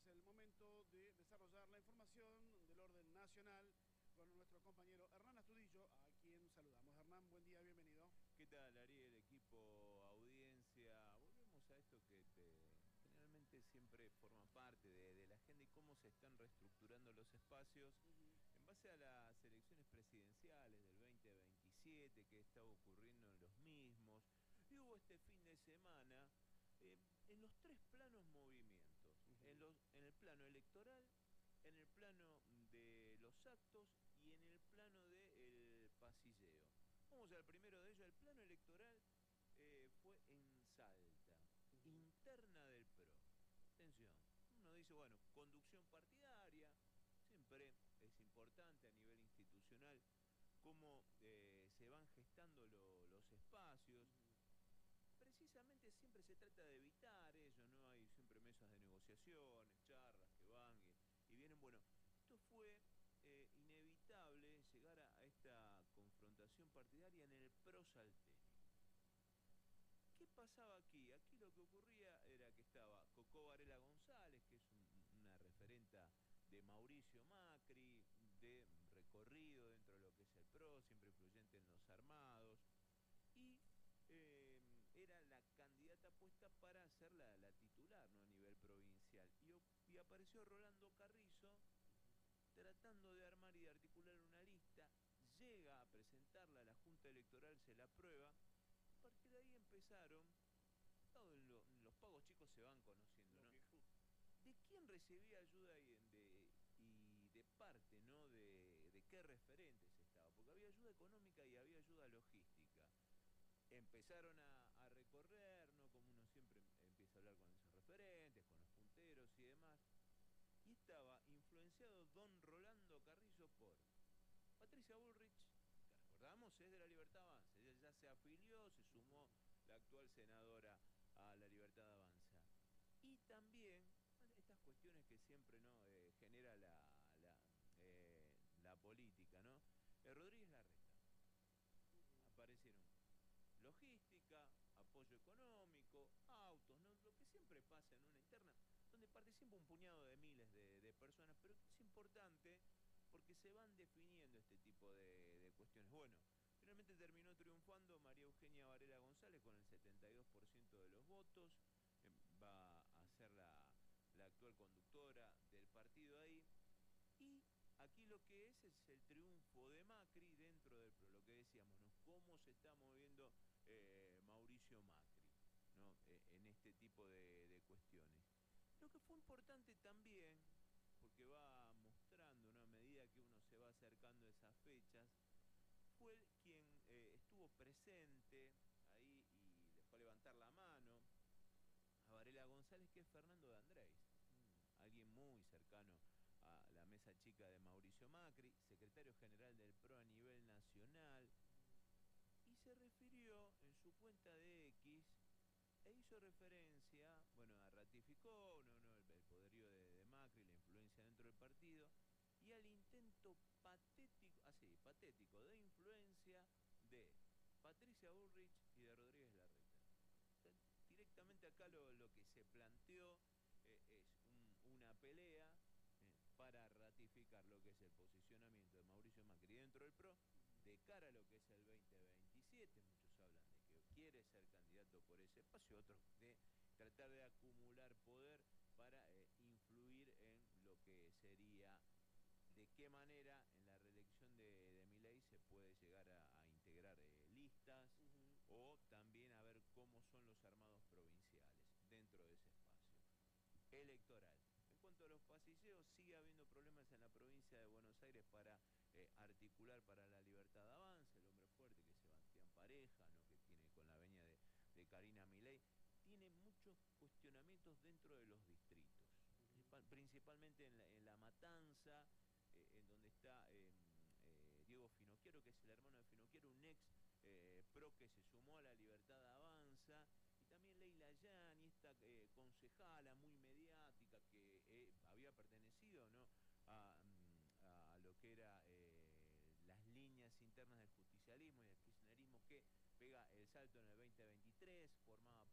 es el momento de desarrollar la información del orden nacional con nuestro compañero Hernán Astudillo, a quien saludamos. Hernán, buen día, bienvenido. ¿Qué tal, Ariel, equipo, audiencia? Volvemos a esto que generalmente siempre forma parte de la agenda y cómo se están reestructurando los espacios en base a las elecciones presidenciales del 2027 que está ocurriendo en los mismos. Y hubo este fin de semana en los tres planos movimientos, en el plano electoral, en el plano de los actos y en el plano del pasilleo. Vamos al primero de ellos. El plano electoral fue en Salta, interna del PRO. Atención, uno dice, bueno, conducción partidaria, siempre es importante a nivel institucional cómo se van gestando los espacios. Precisamente siempre se trata de evitar ello, ¿no? Hay siempre mesas de negociaciones, charlas que van y vienen. Bueno, esto fue inevitable llegar a esta confrontación partidaria en el PRO salteño. ¿Qué pasaba aquí? Aquí lo que ocurría era que estaba Cocó Varela González, que es una referenta de Mauricio Macri, de recorrido dentro de lo que es el PRO, siempre influyente en los armados, y era la candidata puesta para ser la titular, ¿no? A nivel provincial. Y apareció Rolando Carrizo tratando de armar y de articular una lista, llega a presentarla a la Junta Electoral, se la aprueba. A partir de ahí empezaron, todos los pagos chicos se van conociendo, ¿no? ¿De quién recibía ayuda y de parte, ¿no? De qué referentes estaba? Porque había ayuda económica y había ayuda logística. Empezaron a recorrer, ¿no? Como uno siempre empieza a hablar con esos referentes, con los punteros y demás. Y estaba influenciado don Rolando Carrizo por Patricia Bullrich, que recordamos es de la Libertad Avanza. Ella ya se afilió, se sumó la actual senadora a la Libertad Avanza. Y también estas cuestiones que siempre, ¿no? Genera la política, ¿no? Rodríguez Larreta. Aparecieron logística, apoyo económico, autos, ¿no? Lo que siempre pasa en una interna, donde participa un puñado de miles de personas, pero es importante porque se van definiendo este tipo de cuestiones. Bueno, finalmente terminó triunfando María Eugenia Varela González con el 72% de los votos, va a ser la actual conductora del partido ahí, y aquí lo que es el triunfo de Macri dentro del PRO, lo que decíamos, ¿no? Cómo se está moviendo Mauricio Macri, ¿no? En este tipo de cuestiones. Lo que fue importante también, porque va mostrando, ¿no? A medida que uno se va acercando a esas fechas, fue quien estuvo presente ahí y le fue a levantar la mano a Varela González, que es Fernando de Andrés, alguien muy cercano a la mesa chica de Mauricio Macri, secretario general del PRO a nivel nacional, y se refirió en su cuenta de X e hizo referencia, bueno, ratificó el poderío de Macri, la influencia dentro del partido, y al intento patético, patético de influencia de Patricia Bullrich y de Rodríguez Larreta. O sea, directamente acá lo que se planteó es una pelea para ratificar lo que es el posicionamiento de Mauricio Macri dentro del PRO de cara a lo que es el 2027. Muchos hablan de que quiere ser candidato por ese espacio, otros de tratar de acumular poder para influir en lo que sería de qué manera en la reelección de Milei se puede llegar a integrar listas o también a ver cómo son los armados provinciales dentro de ese espacio electoral. En cuanto a los pasilleos, sigue habiendo problemas en la provincia de Buenos Aires para articular para la Libertad Avanza, el hombre fuerte que es Sebastián Pareja, ¿no? Que tiene con la veña de Karina Milei, tiene muchos cuestionamientos dentro de los distritos, principalmente en la Matanza, en donde está Diego Finocchiaro, que es el hermano de Finocchiaro, un ex PRO que se sumó a la Libertad Avanza, y también Leila Yani, esta concejala muy mediática que había pertenecido, ¿no? a lo que era las líneas internas del justicialismo y del kirchnerismo, que pega el salto en el 2023, formaba